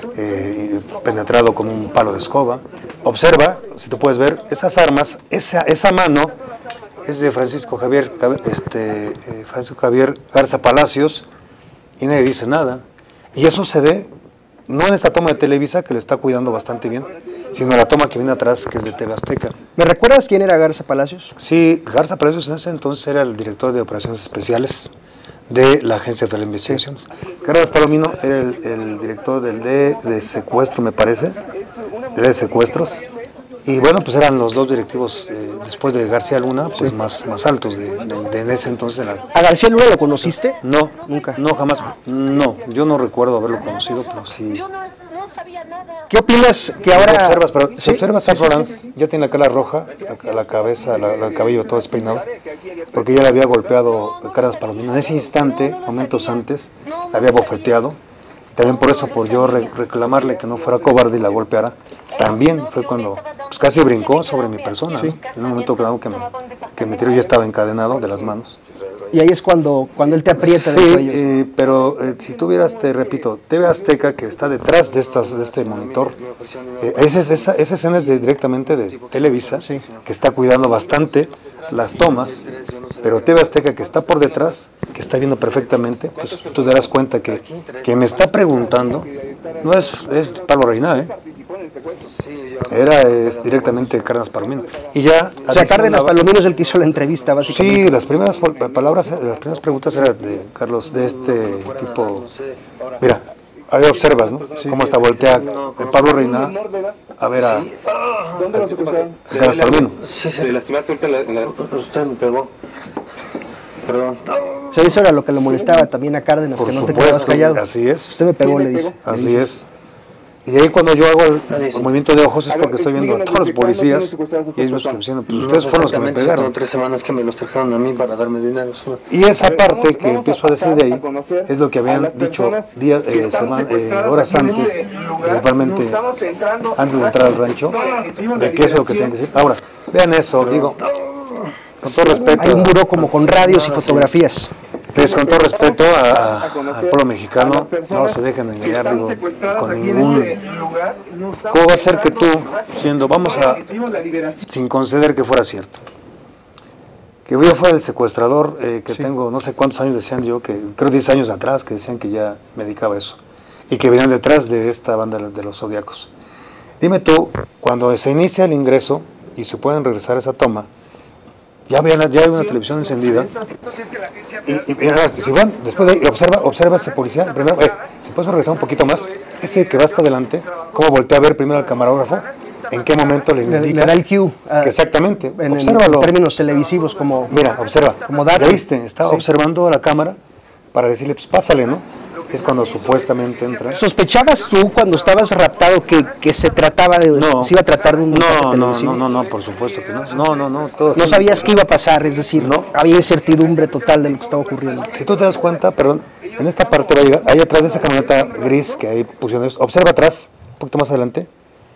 penetrado con un palo de escoba. Observa, si tú puedes ver, esas armas, esa mano es de Francisco Javier Garza Palacios y nadie dice nada. Y eso se ve, no en esta toma de Televisa, que lo está cuidando bastante bien, sino en la toma que viene atrás, que es de TV Azteca. ¿Me recuerdas quién era Garza Palacios? Sí, Garza Palacios en ese entonces era el director de operaciones especiales de la Agencia Federal de Investigaciones. Carlos Palomino era el director de secuestro, me parece, de secuestros. Y bueno, pues eran los dos directivos, después de García Luna, pues sí, más altos de ese entonces. ¿A García Luna lo conociste? No, nunca. No, jamás. No, yo no recuerdo haberlo conocido, pero sí. ¿Qué opinas que ahora... Observas, pero si observas a Roland, ya tiene la cara roja, la cabeza, el cabello todo despeinado, porque ya le había golpeado Carlos Palomino. En ese instante, momentos antes, la había bofeteado. Y también por eso, por yo reclamarle que no fuera cobarde y la golpeara, también fue cuando pues, casi brincó sobre mi persona. Sí. ¿No? En un momento que me tiró, yo estaba encadenado de las manos. Y ahí es cuando él te aprieta del cuello. Pero si tú vieras, te repito, TV Azteca, que está detrás de este monitor, esa escena es directamente de Televisa, sí, que está cuidando bastante las tomas, pero TV Azteca, que está por detrás, que está viendo perfectamente, pues tú te darás cuenta que me está preguntando, no es Pablo Reina, es directamente Cárdenas Palomino. Y ya, o sea, Cárdenas Palomino es el que hizo la entrevista, básicamente. Sí, las primeras preguntas eran de Carlos, de este tipo. Mira, ahí observas, ¿no? Sí. Cómo hasta voltea Pablo Reina a ver a Cárdenas Palomino. Sí, lastimaste ahorita usted me pegó. Perdón. O sea, eso era lo que le molestaba también a Cárdenas, por que no supuesto, te quedabas callado. Así es. Usted me pegó, le dice. Así es. Y ahí cuando yo hago el movimiento de ojos es porque estoy viendo a todos los policías y ellos me están diciendo, pues ustedes fueron los que me pegaron. 3 semanas que me los trajeron a mí para darme dinero. Y esa parte que empiezo a decir de ahí es lo que habían dicho horas antes, principalmente antes de entrar al rancho, de que eso es lo que tienen que decir. Ahora, vean eso, digo, con todo respeto. Hay un buró como con radios y fotografías. Pues con todo respeto al pueblo mexicano, no se dejen engañar, digo, con ningún... ¿Cómo va a ser que tú, sin conceder que fuera cierto, que yo fuera el secuestrador, que tengo no sé cuántos años decían yo, que creo 10 años atrás, que decían que ya me dedicaba a eso, y que venían detrás de esta banda de los Zodiacos? Dime tú, cuando se inicia el ingreso y se pueden regresar a esa toma, ya hay una televisión encendida y si van, después de ahí, observa ese policía, primero, si puedes regresar un poquito más, ese que va hasta adelante, cómo voltea a ver primero al camarógrafo, en qué momento le indica. Le da el cue. Exactamente, obsérvalo. En términos televisivos como... Mira, observa, como dato. ¿Viste? Está observando a la cámara para decirle, pues pásale, ¿no? Es cuando supuestamente entra. ¿Sospechabas tú cuando estabas raptado que se trataba de... se iba a tratar de un... No, por supuesto que no. No. No sabías qué iba a pasar, es decir, no había incertidumbre total de lo que estaba ocurriendo. Si tú te das cuenta, en esta parte va a llegar, ahí atrás de esa camioneta gris que hay pusieron, observa atrás, un poquito más adelante,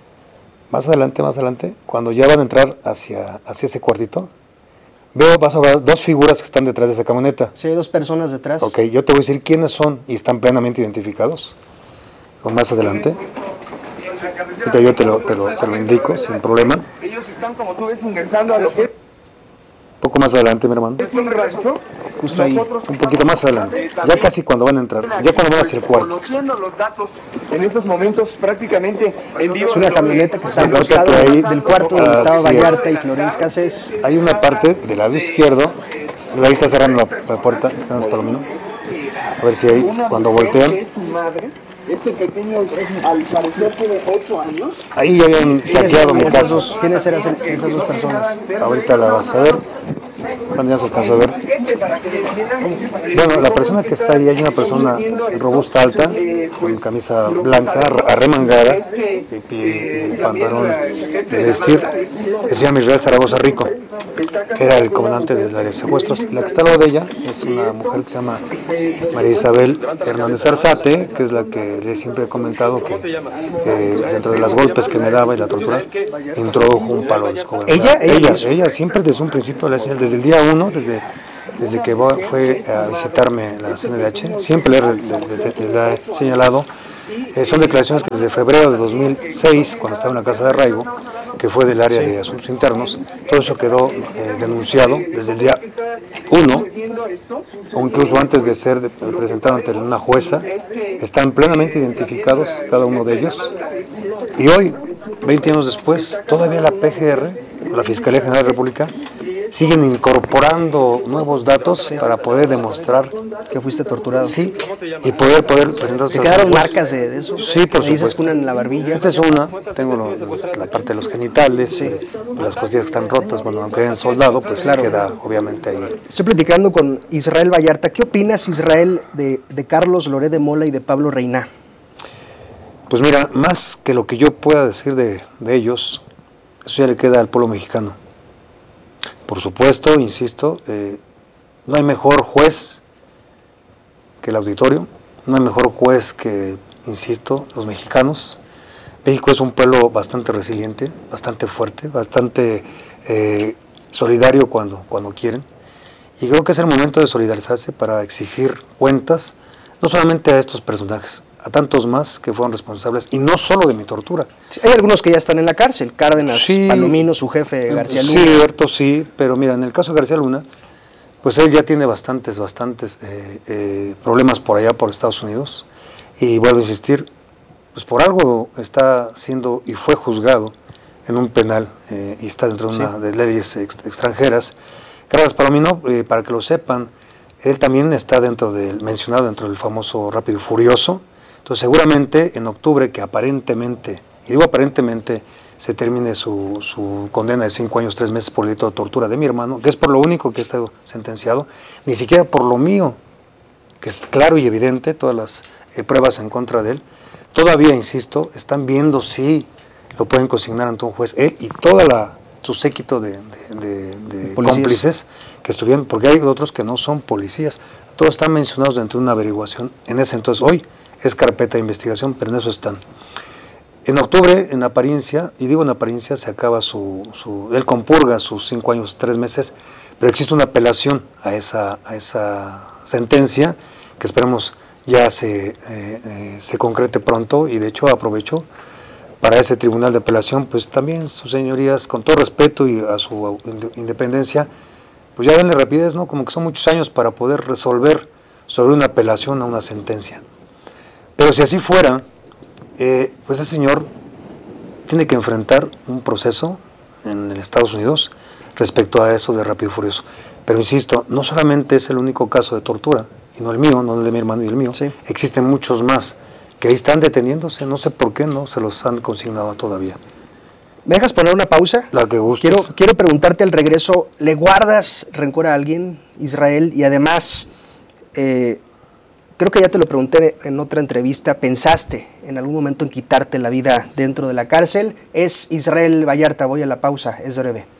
cuando ya van a entrar hacia ese cuartito, vas a ver 2 figuras que están detrás de esa camioneta. Sí, hay 2 personas detrás. Ok, yo te voy a decir quiénes son y están plenamente identificados. O más adelante. Yo te lo indico sin problema. Ellos están, como tú ves, ingresando a lo que... Un poco más adelante, mi hermano. Es un rancho. Justo ahí, un poquito más adelante. Ya casi cuando van a entrar, ya cuando van hacia el cuarto. Conociendo los datos en estos momentos prácticamente en vivo. Es una camioneta que está al costado del cuarto donde estaba Vallarta y Florence Cassés. Hay una parte del lado izquierdo, ahí está cerrando la puerta, Palomino. A ver si ahí, cuando voltean. Este pequeño, al parecer, tiene 8 años. Ahí ya habían saqueado mi casa. ¿Quiénes eran esas 2 personas? Ahorita la vas a ver. Cuando ya se alcanza a ver. Bueno, la persona que está ahí, hay una persona robusta, alta, con camisa blanca, arremangada, y pantalón de vestir. Se llama Israel Zaragoza Rico. Era el comandante del área de secuestros. La que está al lado de ella es una mujer que se llama María Isabel Hernández Arzate, que es la que le siempre he comentado que dentro de los golpes que me daba y la tortura, introdujo un palo de escoba. Ella siempre desde un principio, desde el día 1, desde que fue a visitarme la CNDH, siempre le he señalado Son declaraciones que desde febrero de 2006, cuando estaba en la Casa de Arraigo, que fue del área de Asuntos Internos, todo eso quedó denunciado desde el día 1, o incluso antes de ser presentado ante una jueza. Están plenamente identificados cada uno de ellos. Y hoy, 20 años después, todavía la PGR, la Fiscalía General de la República, siguen incorporando nuevos datos para poder demostrar que fuiste torturado. Sí, y poder presentar. ¿Te quedaron marcas de eso? Sí, por supuesto. Dices que una en la barbilla. Esta es una, tengo la parte de los genitales, las costillas que están rotas, bueno, aunque hayan soldado, pues claro, queda obviamente ahí. Estoy platicando con Israel Vallarta. ¿Qué opinas, Israel, de Carlos Loret de Mola y de Pablo Reina? Pues mira, más que lo que yo pueda decir de ellos, eso ya le queda al pueblo mexicano. Por supuesto, insisto, no hay mejor juez que el auditorio, no hay mejor juez que, insisto, los mexicanos. México es un pueblo bastante resiliente, bastante fuerte, bastante solidario cuando quieren. Y creo que es el momento de solidarizarse para exigir cuentas, no solamente a estos personajes, a tantos más que fueron responsables, y no solo de mi tortura. Sí, hay algunos que ya están en la cárcel, Cárdenas, sí, Palomino, su jefe, García Luna. Cierto, sí, pero mira, en el caso de García Luna, pues él ya tiene bastantes problemas por allá, por Estados Unidos, y vuelvo a insistir, pues por algo está siendo y fue juzgado en un penal, y está dentro de una de leyes extranjeras. Cárdenas Palomino, para que lo sepan, él también está mencionado dentro del famoso Rápido y Furioso. Entonces seguramente en octubre, que aparentemente, y digo aparentemente, se termine su condena de 5 años, 3 meses por el delito de tortura de mi hermano, que es por lo único que ha estado sentenciado, ni siquiera por lo mío, que es claro y evidente, todas las pruebas en contra de él. Todavía, insisto, están viendo si lo pueden consignar ante un juez, él y toda su séquito de cómplices que estuvieron, porque hay otros que no son policías, todos están mencionados dentro de una averiguación en ese entonces. Hoy es carpeta de investigación, pero en eso están. En octubre, en apariencia, y digo en apariencia, se acaba él compurga sus 5 años, 3 meses, pero existe una apelación a esa sentencia, que esperemos ya se concrete pronto, y de hecho aprovecho para ese tribunal de apelación, pues también sus señorías, con todo respeto y a su independencia, pues ya denle rapidez, ¿no? Como que son muchos años para poder resolver sobre una apelación a una sentencia. Pero si así fuera, pues ese señor tiene que enfrentar un proceso en Estados Unidos respecto a eso de Rápido y Furioso. Pero insisto, no solamente es el único caso de tortura, y no el mío, no el de mi hermano y el mío, sí. Existen muchos más que ahí están deteniéndose, no sé por qué no se los han consignado todavía. ¿Me dejas poner una pausa? La que gustes. Quiero preguntarte al regreso, ¿le guardas rencor a alguien, Israel? Y además, creo que ya te lo pregunté en otra entrevista, ¿pensaste en algún momento en quitarte la vida dentro de la cárcel? Es Israel Vallarta, voy a la pausa, es breve.